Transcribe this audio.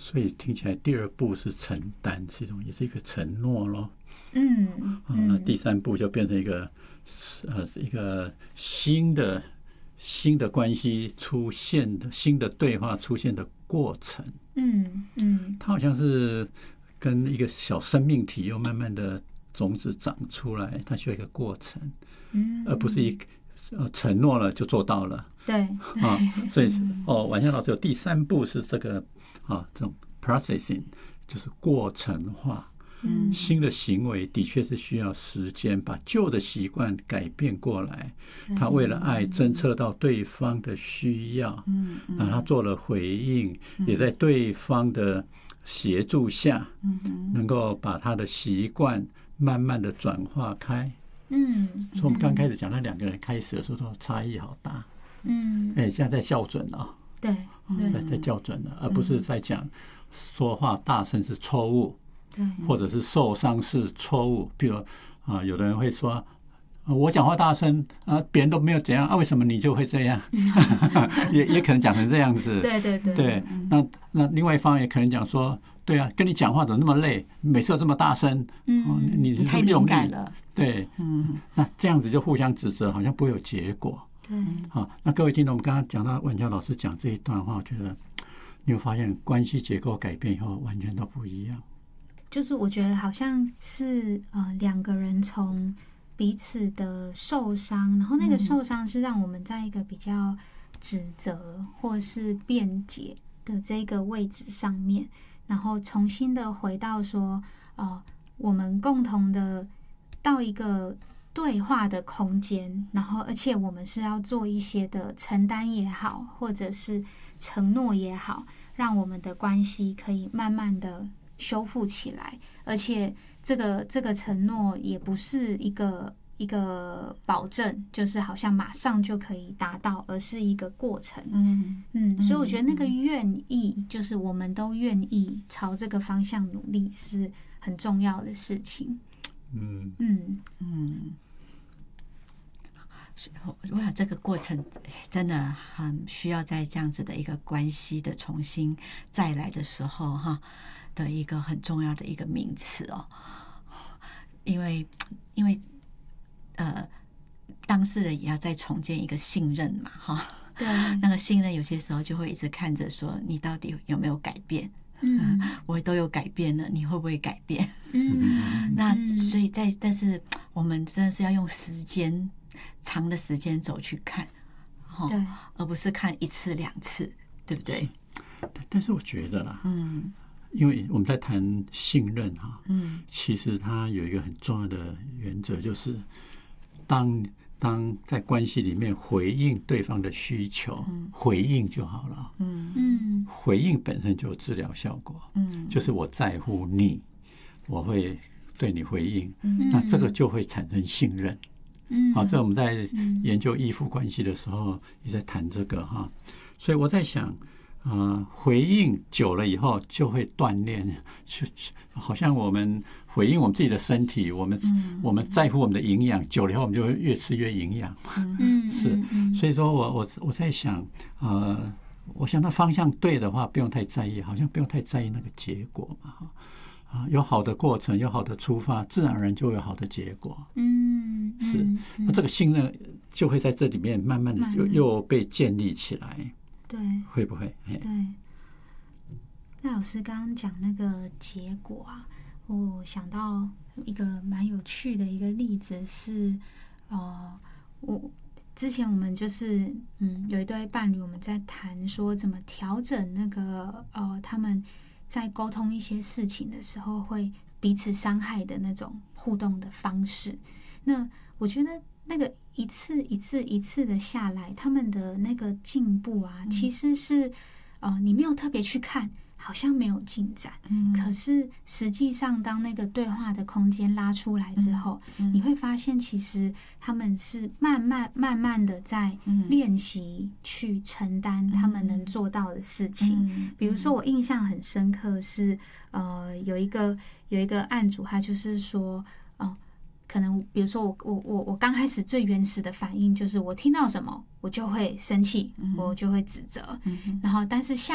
所以听起来第2步是承担，也是一个承诺咯。那第3步就变成一个新的关系出现的新的对话出现的过程。它好像是跟一个小生命体又慢慢的种子长出来，它需要一个过程，而不是承诺了就做到了。 对， 所以婉香老师有第3步是这个这种 processing， 就是过程化。新的行为的确是需要时间，把旧的习惯改变过来。他为了爱侦测到对方的需要，他做了回应，也在对方的协助下，能够把他的习惯慢慢的转化开。所以我们刚开始讲那2个人开始的时候都差异好大。现在在校准了。 对， 在校准了，而不是在讲说话大声是错误。或者是受伤是错误，比如有的人会说，我讲话大声别人都没有怎样为什么你就会这样？也可能讲成这样子。对，那另外一方也可能讲说，对啊，跟你讲话怎么那么累，每次都这么大声，你太敏感了。 对，那这样子就互相指责，好像不会有结果。 对， 那各位听众，我们刚刚讲到婉香老师讲这一段话，我觉得你会发现关系结构改变以后完全都不一样。 就是我觉得好像是2个人从彼此的受伤，然后那个受伤是让我们在一个比较指责或是辩解的这个位置上面，然后重新的回到说我们共同的到一个对话的空间，然后而且我们是要做一些的承担也好，或者是承诺也好，让我们的关系可以慢慢的修复起来，而且这个承诺也不是一个保证，就是好像马上就可以达到，而是一个过程。所以我觉得那个愿意，就是我们都愿意朝这个方向努力，是很重要的事情。 我想这个过程真的很需要在这样子的一个关系的重新再来的时候的一个很重要的一个名词因为当事人也要再重建一个信任嘛对， 那个信任有些时候就会一直看着说你到底有没有改变。我都有改变了，你会不会改变？那所以但是我们真的是要用长的时间走去看，而不是看1次2次，对不对？ 但是我觉得啦，因为我们在谈信任其实它有一个很重要的原则，就是当在关系里面回应对方的需求，回应就好了。回应本身就有治疗效果。就是我在乎你，我会对你回应，那这个就会产生信任。这我们在研究依附关系的时候也在谈这个所以我在想回应久了以后就会锻炼，好像我们回应我们自己的身体，我们在乎我们的营养，久了以后我们就会越吃越营养。是，所以说我在想我想那方向对的话，不用太在意，好像不用太在意那个结果嘛有好的过程，有好的出发，自然而然就有好的结果。是，那这个信任就会在这里面慢慢的又被建立起来。 对， 会不会？ 对。那老师刚刚讲那个结果我想到一个蛮有趣的一个例子是，之前我们就是有一对伴侣，我们在谈说怎么调整那个他们在沟通一些事情的时候会彼此伤害的那种互动的方式。那我觉得那个一次的下来，他们的那个进步其实是你没有特别去看，好像没有进展，可是实际上当那个对话的空间拉出来之后，你会发现其实他们是慢慢的在练习去承担他们能做到的事情。比如说我印象很深刻是有一个案主，他就是说可能比如说我刚开始最原始的反应就是我听到什么我就会生气，我就会指责，然后但是下